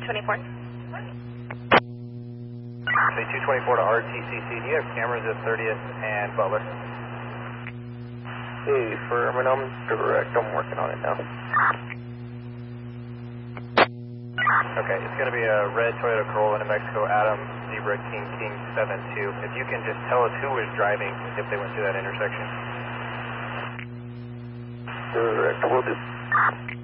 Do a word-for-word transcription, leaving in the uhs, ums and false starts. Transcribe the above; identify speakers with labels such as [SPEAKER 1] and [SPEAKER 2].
[SPEAKER 1] twenty-four.
[SPEAKER 2] Say two twenty-four to R T C C. Do you have cameras at thirtieth and Butler?
[SPEAKER 3] Hey, Furman, I'm direct. I'm working on it now.
[SPEAKER 2] Okay, it's going to be a red Toyota Corolla, New Mexico, Adam, Zebra, King, King, seven two. If you can just tell us who was driving if they went through that intersection.
[SPEAKER 3] Direct, will do.